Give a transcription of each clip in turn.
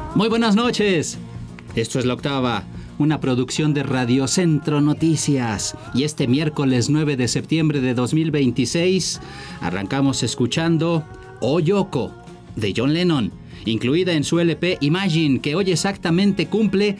Muy buenas noches. Esto es La Octava, una producción de Radio Centro Noticias. Y este miércoles 9 de septiembre de 2026 arrancamos escuchando Oh Yoko, de John Lennon, incluida en su LP Imagine, que hoy exactamente cumple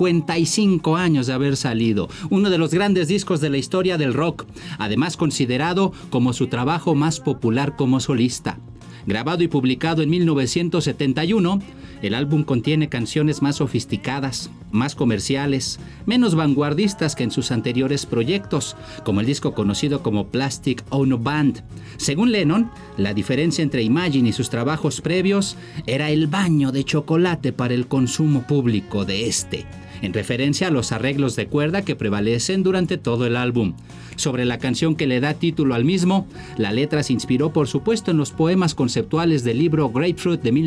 55 años de haber salido. Uno de los grandes discos de la historia del rock, además considerado como su trabajo más popular como solista. Grabado y publicado en 1971, el álbum contiene canciones más sofisticadas, más comerciales, menos vanguardistas que en sus anteriores proyectos, como el disco conocido como Plastic Ono Band. Según Lennon, la diferencia entre Imagine y sus trabajos previos era el baño de chocolate para el consumo público de este, en referencia a los arreglos de cuerda que prevalecen durante todo el álbum. Sobre la canción que le da título al mismo, la letra se inspiró por supuesto en los poemas conceptuales del libro Grapefruit de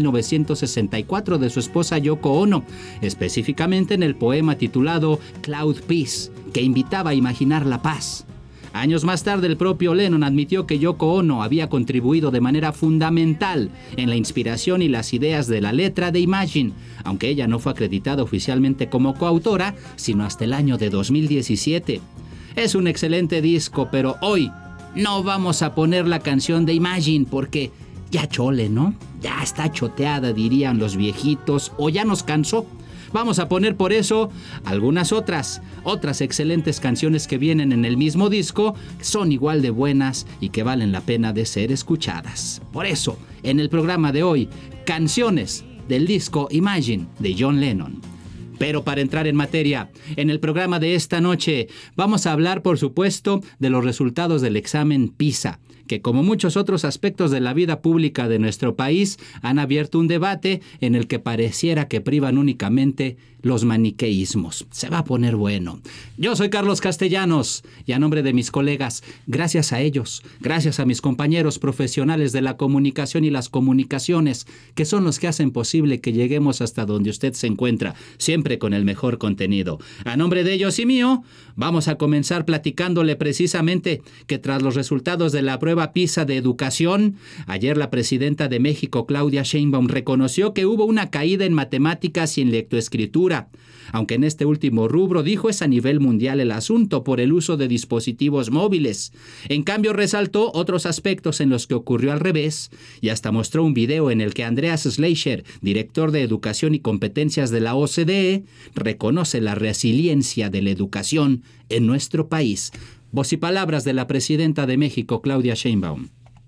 1964 de su esposa Yoko Ono, específicamente en el poema titulado Cloud Peace, que invitaba a imaginar la paz. Años más tarde, el propio Lennon admitió que Yoko Ono había contribuido de manera fundamental en la inspiración y las ideas de la letra de Imagine, aunque ella no fue acreditada oficialmente como coautora, sino hasta el año de 2017. Es un excelente disco, pero hoy no vamos a poner la canción de Imagine porque ya chole, ¿no? Ya está choteada, dirían los viejitos, o ya nos cansó. Vamos a poner por eso algunas otras excelentes canciones que vienen en el mismo disco, son igual de buenas y que valen la pena de ser escuchadas. Por eso, en el programa de hoy, canciones del disco Imagine de John Lennon. Pero para entrar en materia, en el programa de esta noche vamos a hablar, por supuesto, de los resultados del examen PISA, que como muchos otros aspectos de la vida pública de nuestro país han abierto un debate en el que pareciera que privan únicamente los maniqueísmos. Se va a poner bueno. Yo soy Carlos Castellanos y a nombre de mis colegas, gracias a ellos, gracias a mis compañeros profesionales de la comunicación y las comunicaciones, que son los que hacen posible que lleguemos hasta donde usted se encuentra, siempre con el mejor contenido. A nombre de ellos y mío, vamos a comenzar platicándole precisamente que tras los resultados de la prueba PISA de educación, ayer la presidenta de México, Claudia Sheinbaum, reconoció que hubo una caída en matemáticas y en lectoescritura, aunque en este último rubro, dijo, es a nivel mundial el asunto por el uso de dispositivos móviles. En cambio, resaltó otros aspectos en los que ocurrió al revés y hasta mostró un video en el que Andreas Schleicher, director de Educación y Competencias de la OCDE, reconoce la resiliencia de la educación en nuestro país. Voz y palabras de la presidenta de México, Claudia Sheinbaum.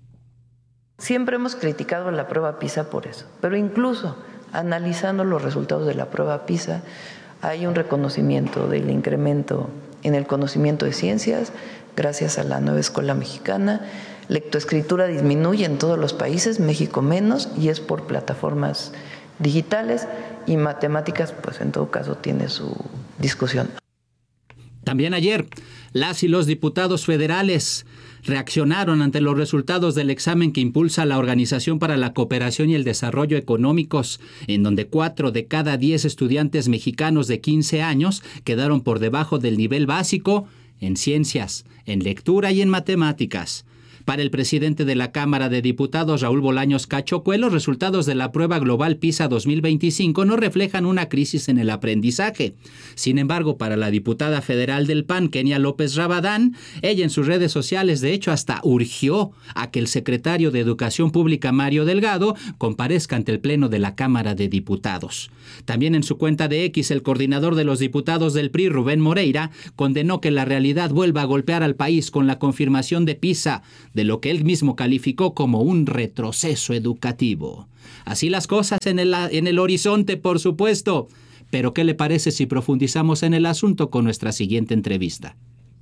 Siempre hemos criticado la prueba PISA por eso, pero incluso analizando los resultados de la prueba PISA, hay un reconocimiento del incremento en el conocimiento de ciencias gracias a la nueva escuela mexicana. Lectoescritura disminuye en todos los países, México menos, y es por plataformas digitales, y matemáticas, pues en todo caso tiene su discusión. También ayer, las y los diputados federales reaccionaron ante los resultados del examen que impulsa la Organización para la Cooperación y el Desarrollo Económicos, en donde 4 de cada 10 estudiantes mexicanos de 15 años quedaron por debajo del nivel básico en ciencias, en lectura y en matemáticas. Para el presidente de la Cámara de Diputados, Raúl Bolaños Cacho, los resultados de la prueba global PISA 2025 no reflejan una crisis en el aprendizaje. Sin embargo, para la diputada federal del PAN, Kenia López Rabadán, ella en sus redes sociales, de hecho, hasta urgió a que el secretario de Educación Pública, Mario Delgado, comparezca ante el Pleno de la Cámara de Diputados. También en su cuenta de X, el coordinador de los diputados del PRI, Rubén Moreira, condenó que la realidad vuelva a golpear al país con la confirmación de PISA, de lo que él mismo calificó como un retroceso educativo. Así las cosas en el horizonte, por supuesto. Pero ¿qué le parece si profundizamos en el asunto con nuestra siguiente entrevista?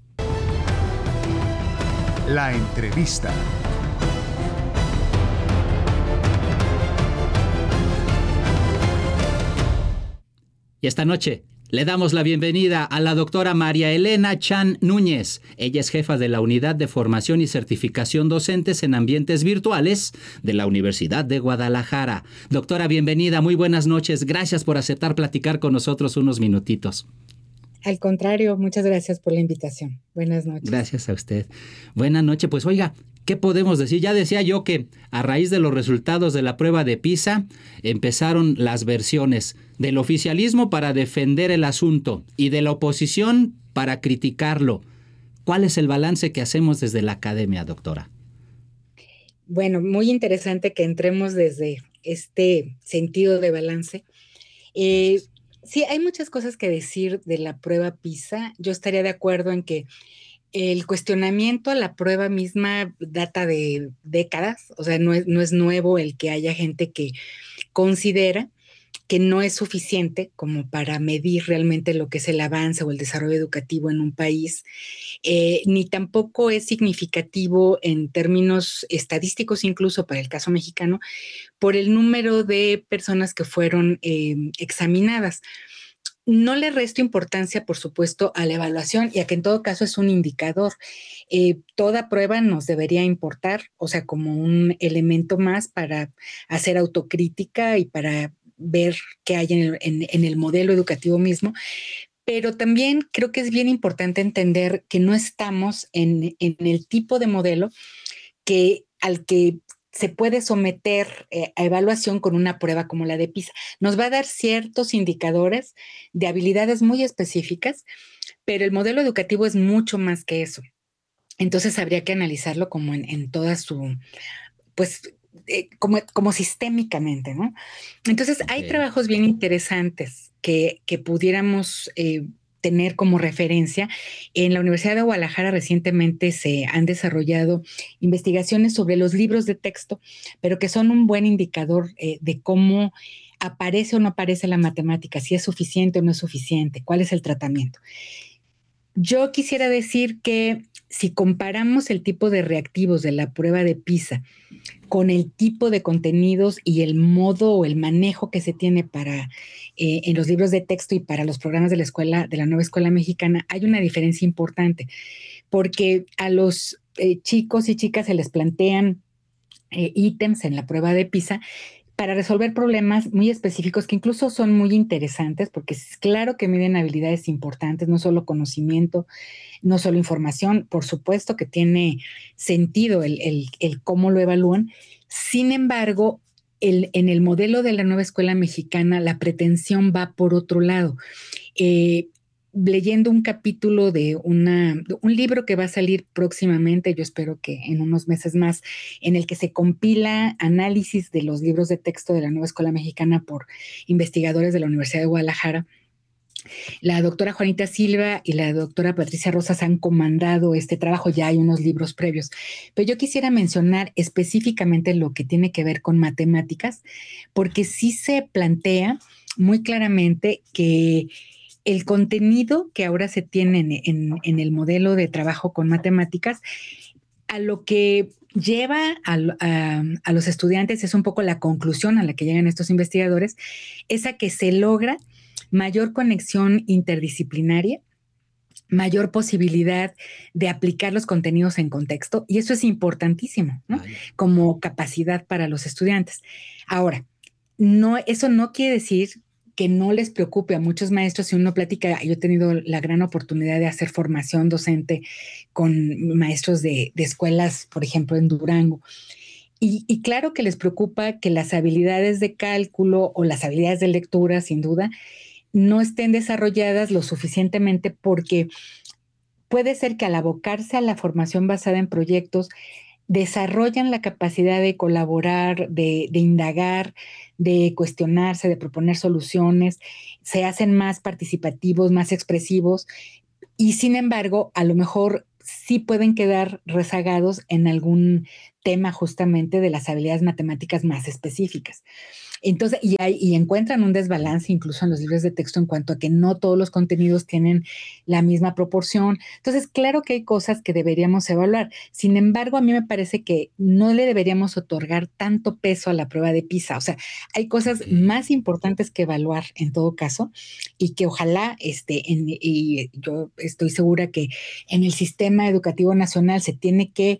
La entrevista. Y esta noche le damos la bienvenida a la doctora María Elena Chan Núñez. Ella es jefa de la Unidad de Formación y Certificación Docentes en Ambientes Virtuales de la Universidad de Guadalajara. Doctora, bienvenida, muy buenas noches. Gracias por aceptar platicar con nosotros unos minutitos. Al contrario, muchas gracias por la invitación. Buenas noches. Gracias a usted. Buenas noches. Pues oiga, ¿Qué podemos decir? Ya decía yo que a raíz de los resultados de la prueba de PISA empezaron las versiones del oficialismo para defender el asunto y de la oposición para criticarlo. ¿Cuál es el balance que hacemos desde la academia, doctora? Bueno, muy interesante que entremos desde este sentido de balance. Gracias. Sí, hay muchas cosas que decir de la prueba PISA. Yo estaría de acuerdo en que el cuestionamiento a la prueba misma data de décadas, o sea, no es nuevo el que haya gente que considera que no es suficiente como para medir realmente lo que es el avance o el desarrollo educativo en un país, ni tampoco es significativo en términos estadísticos, incluso para el caso mexicano, por el número de personas que fueron examinadas. No le resto importancia, por supuesto, a la evaluación y a que en todo caso es un indicador. Toda prueba nos debería importar, o sea, como un elemento más para hacer autocrítica y para ver qué hay en el modelo educativo mismo, pero también creo que es bien importante entender que no estamos en el tipo de modelo al que se puede someter a evaluación con una prueba como la de PISA. Nos va a dar ciertos indicadores de habilidades muy específicas, pero el modelo educativo es mucho más que eso. Entonces habría que analizarlo como en toda su, pues, como sistémicamente, ¿no? Entonces hay Okay. trabajos bien interesantes que pudiéramos tener como referencia. En la Universidad de Guadalajara recientemente se han desarrollado investigaciones sobre los libros de texto, pero que son un buen indicador de cómo aparece o no aparece la matemática, si es suficiente o no es suficiente, cuál es el tratamiento. Yo quisiera decir que si comparamos el tipo de reactivos de la prueba de PISA con el tipo de contenidos y el modo o el manejo que se tiene para en los libros de texto y para los programas de la escuela, de la nueva escuela mexicana, hay una diferencia importante, porque a los chicos y chicas se les plantean ítems en la prueba de PISA para resolver problemas muy específicos que incluso son muy interesantes, porque es claro que miden habilidades importantes, no solo conocimiento, no solo información, por supuesto que tiene sentido el cómo lo evalúan. Sin embargo, en el modelo de la nueva escuela mexicana, la pretensión va por otro lado. Eh, Leyendo un capítulo de un libro que va a salir próximamente, yo espero que en unos meses más, en el que se compila análisis de los libros de texto de la nueva escuela mexicana por investigadores de la Universidad de Guadalajara. La doctora Juanita Silva y la doctora Patricia Rosas han comandado este trabajo, ya hay unos libros previos, pero yo quisiera mencionar específicamente lo que tiene que ver con matemáticas, porque sí se plantea muy claramente que el contenido que ahora se tiene en el modelo de trabajo con matemáticas, a lo que lleva a los estudiantes, es un poco la conclusión a la que llegan estos investigadores, es a que se logra mayor conexión interdisciplinaria, mayor posibilidad de aplicar los contenidos en contexto, y eso es importantísimo, ¿no? Vaya. Como capacidad para los estudiantes. Ahora, no, eso no quiere decir que no les preocupe a muchos maestros. Si uno platica, yo he tenido la gran oportunidad de hacer formación docente con maestros de escuelas, por ejemplo, en Durango, y claro que les preocupa que las habilidades de cálculo o las habilidades de lectura, sin duda, no estén desarrolladas lo suficientemente, porque puede ser que al abocarse a la formación basada en proyectos, desarrollan la capacidad de colaborar, de indagar, de cuestionarse, de proponer soluciones, se hacen más participativos, más expresivos, y sin embargo, a lo mejor sí pueden quedar rezagados en algún tema justamente de las habilidades matemáticas más específicas. Entonces, y encuentran un desbalance incluso en los libros de texto en cuanto a que no todos los contenidos tienen la misma proporción. Entonces, claro que hay cosas que deberíamos evaluar. Sin embargo, a mí me parece que no le deberíamos otorgar tanto peso a la prueba de PISA. O sea, hay cosas Okay. más importantes que evaluar en todo caso, y que ojalá, y yo estoy segura que en el sistema educativo nacional se tiene que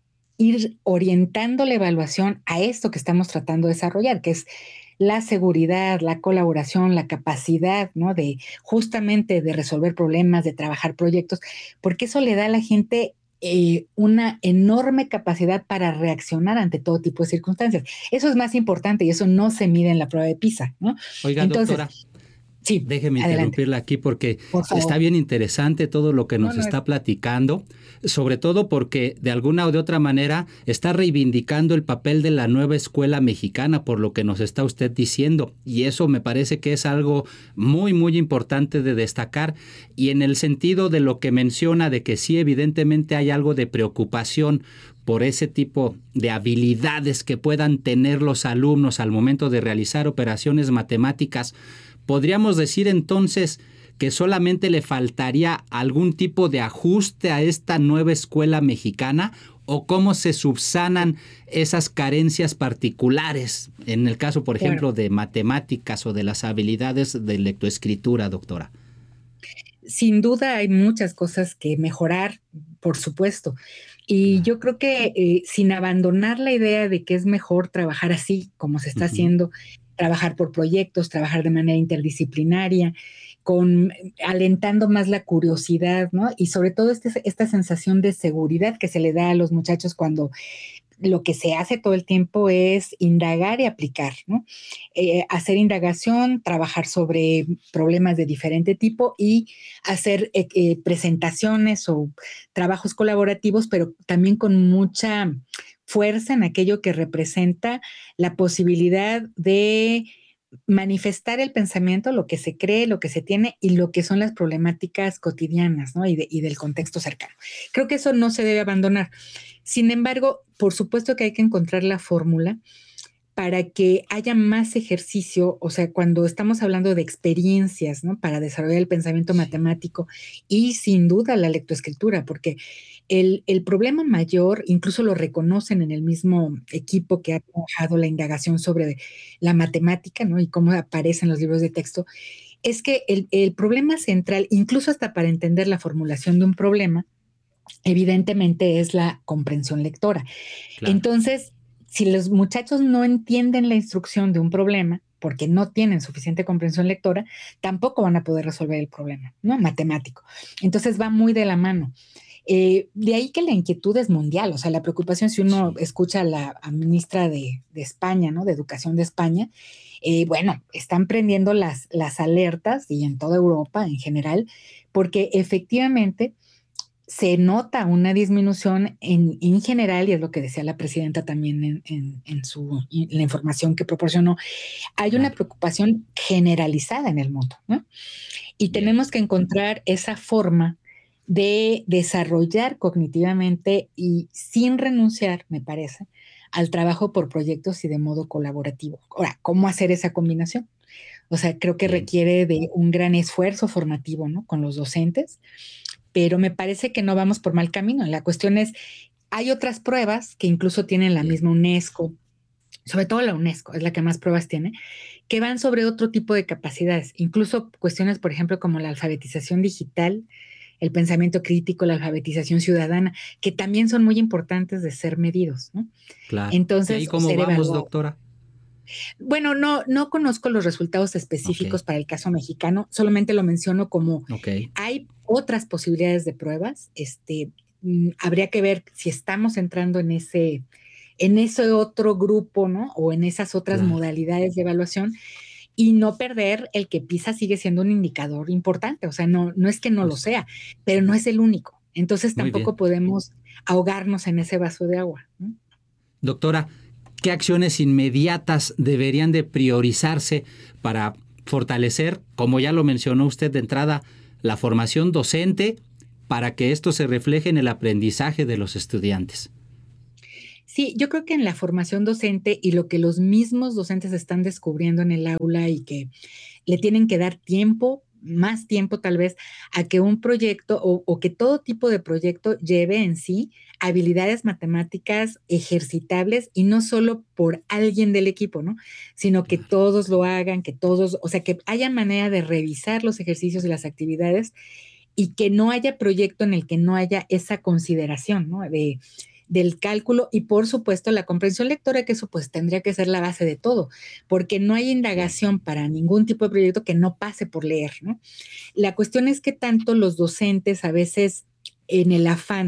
ir orientando la evaluación a esto que estamos tratando de desarrollar, que es la seguridad, la colaboración, la capacidad, ¿no? De justamente de resolver problemas, de trabajar proyectos, porque eso le da a la gente una enorme capacidad para reaccionar ante todo tipo de circunstancias. Eso es más importante y eso no se mide en la prueba de PISA, ¿no? Oiga, Entonces, doctora, sí, déjeme adelante, interrumpirla aquí porque por está favor. bien interesante todo lo que No, nos no, está platicando, sobre todo porque de alguna o de otra manera está reivindicando el papel de la nueva escuela mexicana por lo que nos está usted diciendo, y eso me parece que es algo muy muy importante de destacar, y en el sentido de lo que menciona de que sí evidentemente hay algo de preocupación por ese tipo de habilidades que puedan tener los alumnos al momento de realizar operaciones matemáticas. ¿Podríamos decir entonces que solamente le faltaría algún tipo de ajuste a esta nueva escuela mexicana? ¿O cómo se subsanan esas carencias particulares en el caso, por Claro. ejemplo, de matemáticas o de las habilidades de lectoescritura, doctora? Sin duda hay muchas cosas que mejorar, por supuesto. Y Claro. yo creo que sin abandonar la idea de que es mejor trabajar así, como se está Ujú. haciendo, trabajar por proyectos, trabajar de manera interdisciplinaria, con alentando más la curiosidad, ¿no? Y sobre todo esta sensación de seguridad que se le da a los muchachos cuando lo que se hace todo el tiempo es indagar y aplicar, ¿no? Hacer indagación, trabajar sobre problemas de diferente tipo y hacer presentaciones o trabajos colaborativos, pero también con mucha fuerza en aquello que representa la posibilidad de manifestar el pensamiento, lo que se cree, lo que se tiene y lo que son las problemáticas cotidianas, ¿no? Y del contexto cercano. Creo que eso no se debe abandonar. Sin embargo, por supuesto que hay que encontrar la fórmula para que haya más ejercicio, o sea, cuando estamos hablando de experiencias, ¿no? Para desarrollar el pensamiento Sí, matemático y sin duda la lectoescritura, porque el problema mayor, incluso lo reconocen en el mismo equipo que ha trabajado la indagación sobre la matemática, ¿no? Y cómo aparecen los libros de texto, es que el problema central, incluso hasta para entender la formulación de un problema, evidentemente es la comprensión lectora. claro. Entonces, si los muchachos no entienden la instrucción de un problema, porque no tienen suficiente comprensión lectora, tampoco van a poder resolver el problema, ¿no? Matemático. Entonces va muy de la mano. De ahí que la inquietud es mundial, o sea, la preocupación, si uno Sí. escucha a la ministra de España, ¿no? De Educación de España, bueno, están prendiendo las alertas y en toda Europa en general, porque efectivamente se nota una disminución en general, y es lo que decía la presidenta también en la información que proporcionó, hay una Claro. preocupación generalizada en el mundo, ¿no? Y Bien. tenemos que encontrar esa forma de desarrollar cognitivamente y sin renunciar, me parece, al trabajo por proyectos y de modo colaborativo. Ahora, ¿cómo hacer esa combinación? O sea, creo que Bien. requiere de un gran esfuerzo formativo, ¿no? Con los docentes, pero me parece que no vamos por mal camino. La cuestión es, hay otras pruebas que incluso tienen la Bien. misma UNESCO, sobre todo la UNESCO es la que más pruebas tiene, que van sobre otro tipo de capacidades, incluso cuestiones, por ejemplo, como la alfabetización digital, el pensamiento crítico, la alfabetización ciudadana, que también son muy importantes de ser medidos, ¿no? Claro. ¿Y ahí Entonces, o cómo ser vamos, evaluados. doctora? Bueno, no conozco los resultados Ok. específicos para el caso mexicano, solamente lo menciono como Ok. hay otras posibilidades de pruebas. Habría que ver si estamos entrando en ese otro grupo, ¿no? O en esas otras Claro. modalidades de evaluación y no perder el que PISA sigue siendo un indicador importante. O sea, no es que no lo Pues sea, pero no es el único. Entonces muy bien. tampoco podemos ahogarnos en ese vaso de agua, ¿no? Doctora, ¿qué acciones inmediatas deberían de priorizarse para fortalecer, como ya lo mencionó usted de entrada, la formación docente para que esto se refleje en el aprendizaje de los estudiantes? Sí, yo creo que en la formación docente y lo que los mismos docentes están descubriendo en el aula y que le tienen que dar tiempo, más tiempo tal vez, a que un proyecto o que todo tipo de proyecto lleve en sí habilidades matemáticas ejercitables y no solo por alguien del equipo, ¿no? Sino que Claro. todos lo hagan, que todos, o sea, que haya manera de revisar los ejercicios y las actividades y que no haya proyecto en el que no haya esa consideración, ¿no? Del cálculo y por supuesto la comprensión lectora, que eso pues tendría que ser la base de todo, porque no hay Bien. indagación para ningún tipo de proyecto que no pase por leer, ¿no? La cuestión es que tanto los docentes a veces en el afán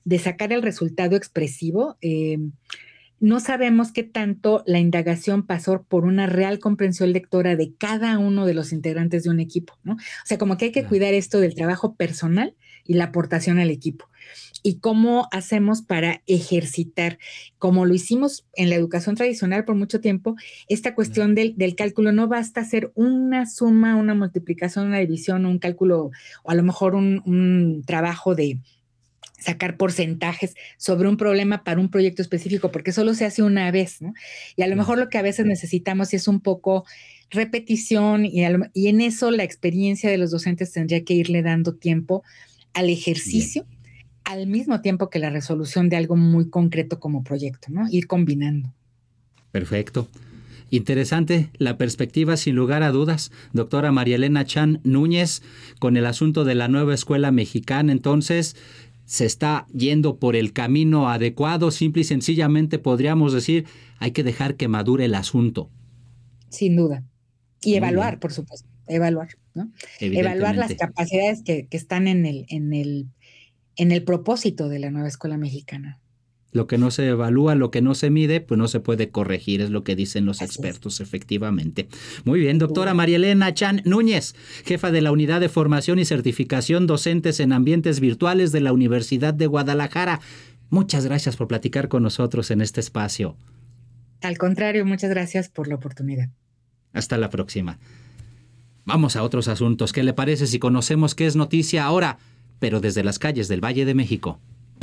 de sacar el resultado expresivo. No sabemos qué tanto la indagación pasó por una real comprensión lectora de cada uno de los integrantes de un equipo, ¿no? O sea, como que hay que cuidar esto del trabajo personal y la aportación al equipo. Y cómo hacemos para ejercitar, como lo hicimos en la educación tradicional por mucho tiempo, esta cuestión del cálculo. No basta hacer una suma, una multiplicación, una división, un cálculo, o a lo mejor un trabajo de sacar porcentajes sobre un problema para un proyecto específico, porque solo se hace una vez, ¿no? Y a lo mejor lo que a veces necesitamos es un poco repetición, y en eso la experiencia de los docentes tendría que irle dando tiempo al ejercicio, al mismo tiempo que la resolución de algo muy concreto como proyecto, ¿no? Ir combinando. Perfecto. Interesante la perspectiva, sin lugar a dudas, doctora María Elena Chan Núñez, con el asunto de la nueva escuela mexicana. Entonces, se está yendo por el camino adecuado. Simple y sencillamente podríamos decir, hay que dejar que madure el asunto. Sin duda. Y evaluar, por supuesto, evaluar, ¿no? Evaluar las capacidades que están en el propósito de la nueva escuela mexicana. Lo que no se evalúa, lo que no se mide, pues no se puede corregir, es lo que dicen los expertos, efectivamente. Muy bien, doctora María Elena Chan Núñez, jefa de la Unidad de Formación y Certificación Docentes en Ambientes Virtuales de la Universidad de Guadalajara. Muchas gracias por platicar con nosotros en este espacio. Al contrario, muchas gracias por la oportunidad. Hasta la próxima. Vamos a otros asuntos. ¿Qué le parece si conocemos qué es noticia ahora, pero desde las calles del Valle de México?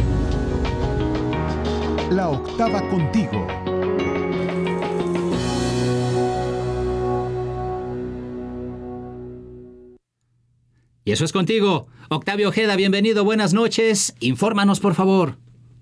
La octava contigo. Y eso es contigo. Octavio Ojeda, bienvenido, buenas noches. Infórmanos, por favor.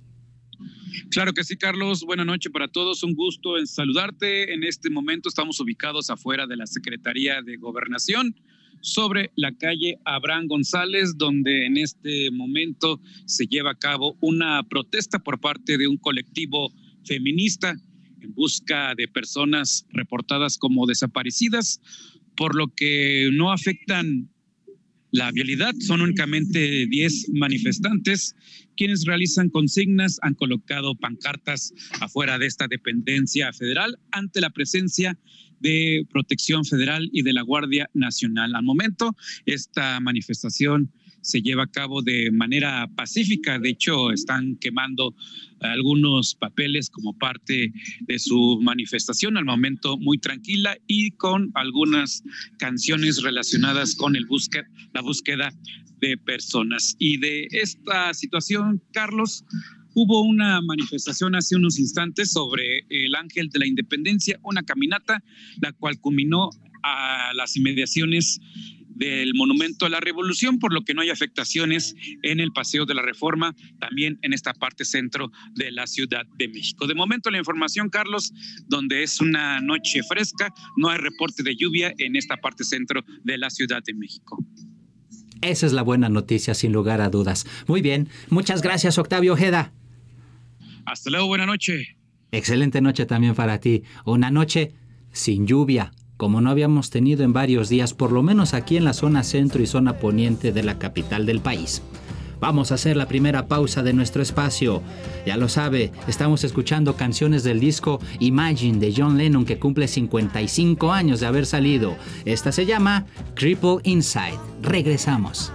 Claro que sí, Carlos. Buenas noches para todos. Un gusto en saludarte. En este momento estamos ubicados afuera de la Secretaría de Gobernación, sobre la calle Abraham González, donde en este momento se lleva a cabo una protesta por parte de un colectivo feminista en busca de personas reportadas como desaparecidas, por lo que no afectan la vialidad. Son únicamente 10 manifestantes quienes realizan consignas, han colocado pancartas afuera de esta dependencia federal ante la presencia de Protección Federal y de la Guardia Nacional. Al momento, esta manifestación se lleva a cabo de manera pacífica. De hecho, están quemando algunos papeles como parte de su manifestación. Al momento, muy tranquila y con algunas canciones relacionadas con la búsqueda de personas. Y de esta situación, Carlos, hubo una manifestación hace unos instantes sobre el Ángel de la Independencia, una caminata, la cual culminó a las inmediaciones del Monumento a la Revolución, por lo que no hay afectaciones en el Paseo de la Reforma, también en esta parte centro de la Ciudad de México. De momento la información, Carlos, donde es una noche fresca, no hay reporte de lluvia en esta parte centro de la Ciudad de México. Esa es la buena noticia, sin lugar a dudas. Muy bien, muchas gracias, Octavio Ojeda. Hasta luego, buena noche. Excelente noche también para ti. Una noche sin lluvia, como no habíamos tenido en varios días, por lo menos aquí en la zona centro y zona poniente de la capital del país. Vamos a hacer la primera pausa de nuestro espacio. Ya lo sabe, estamos escuchando canciones del disco Imagine de John Lennon, que cumple 55 años de haber salido. Esta se llama Cripple Inside. Regresamos.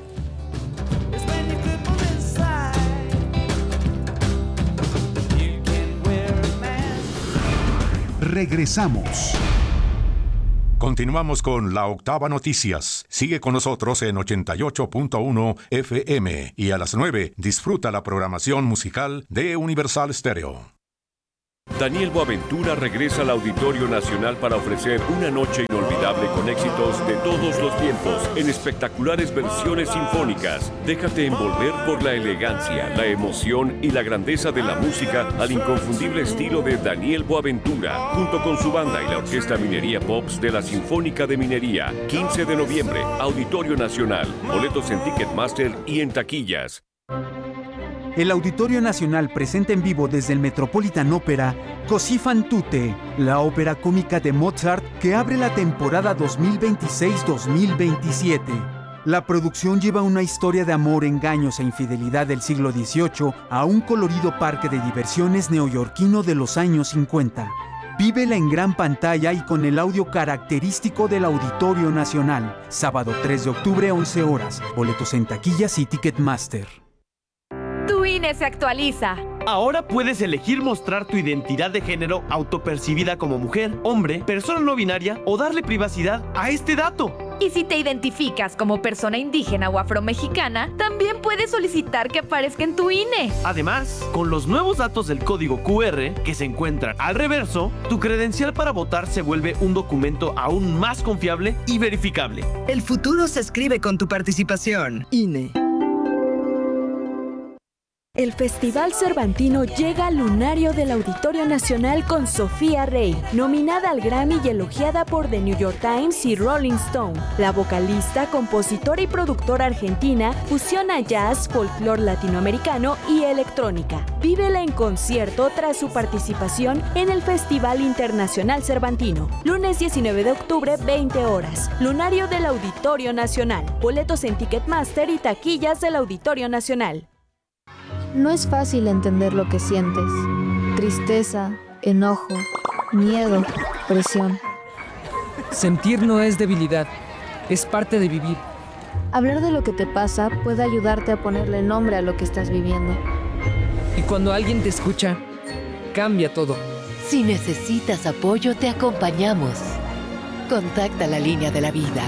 Regresamos. Continuamos con La Octava Noticias. Sigue con nosotros en 88.1 FM y a las 9 disfruta la programación musical de Universal Stereo. Daniel Boaventura regresa al Auditorio Nacional para ofrecer una noche inolvidable con éxitos de todos los tiempos en espectaculares versiones sinfónicas. Déjate envolver por la elegancia, la emoción y la grandeza de la música al inconfundible estilo de Daniel Boaventura, junto con su banda y la Orquesta Minería Pops de la Sinfónica de Minería. 15 de noviembre, Auditorio Nacional. Boletos en Ticketmaster y en taquillas. El Auditorio Nacional presenta en vivo desde el Metropolitan Opera Così fan tutte, la ópera cómica de Mozart que abre la temporada 2026-2027. La producción lleva una historia de amor, engaños e infidelidad del siglo XVIII a un colorido parque de diversiones neoyorquino de los años 50. Vívela en gran pantalla y con el audio característico del Auditorio Nacional. Sábado 3 de octubre, 11 horas. Boletos en taquillas y Ticketmaster. Tu INE se actualiza. Ahora puedes elegir mostrar tu identidad de género autopercibida como mujer, hombre, persona no binaria o darle privacidad a este dato. Y si te identificas como persona indígena o afromexicana, también puedes solicitar que aparezca en tu INE. Además, con los nuevos datos del código QR que se encuentran al reverso, tu credencial para votar se vuelve un documento aún más confiable y verificable. El futuro se escribe con tu participación. INE. El Festival Cervantino llega al lunario del Auditorio Nacional con Sofía Rey, nominada al Grammy y elogiada por The New York Times y Rolling Stone. La vocalista, compositora y productora argentina fusiona jazz, folclore latinoamericano y electrónica. Vívela en concierto tras su participación en el Festival Internacional Cervantino. Lunes 19 de octubre, 20 horas. Lunario del Auditorio Nacional. Boletos en Ticketmaster y taquillas del Auditorio Nacional. No es fácil entender lo que sientes. Tristeza, enojo, miedo, presión. Sentir no es debilidad, es parte de vivir. Hablar de lo que te pasa puede ayudarte a ponerle nombre a lo que estás viviendo. Y cuando alguien te escucha, cambia todo. Si necesitas apoyo, te acompañamos. Contacta la línea de la vida.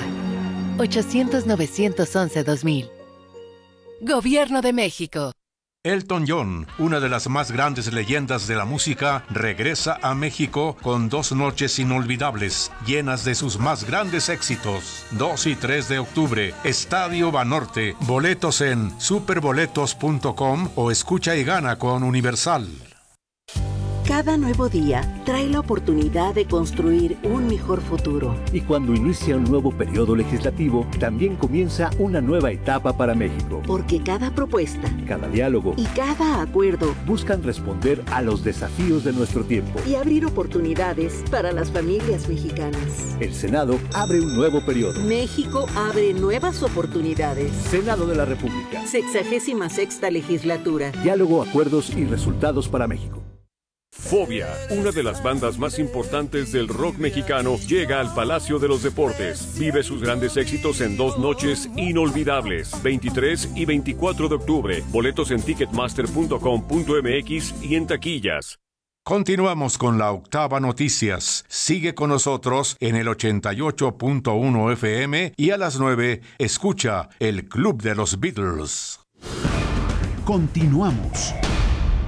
800-911-2000. Gobierno de México. Elton John, una de las más grandes leyendas de la música, regresa a México con 2 noches inolvidables, llenas de sus más grandes éxitos. 2 y 3 de octubre, Estadio Banorte. Boletos en superboletos.com o escucha y gana con Universal. Cada nuevo día trae la oportunidad de construir un mejor futuro. Y cuando inicia un nuevo periodo legislativo, también comienza una nueva etapa para México. Porque cada propuesta, cada diálogo y cada acuerdo buscan responder a los desafíos de nuestro tiempo y abrir oportunidades para las familias mexicanas. El Senado abre un nuevo periodo. México abre nuevas oportunidades. Senado de la República. 66ª legislatura. Diálogo, acuerdos y resultados para México. Fobia, una de las bandas más importantes del rock mexicano, llega al Palacio de los Deportes. Vive sus grandes éxitos en 2 noches inolvidables, 23 y 24 de octubre. Boletos en ticketmaster.com.mx y en taquillas. Continuamos con la Octava Noticias. Sigue con nosotros en el 88.1 FM y a las 9 escucha el Club de los Beatles. Continuamos.